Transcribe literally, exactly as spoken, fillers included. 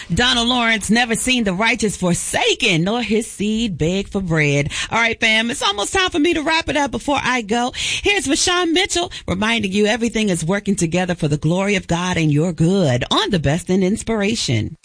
Donald Lawrence, never seen the righteous forsaken, nor his seed beg for bread. All right, fam, it's almost time for me to wrap it up before I go. Here's Vashawn Mitchell reminding you everything is working together for the glory of God and your good on the Best in Inspiration.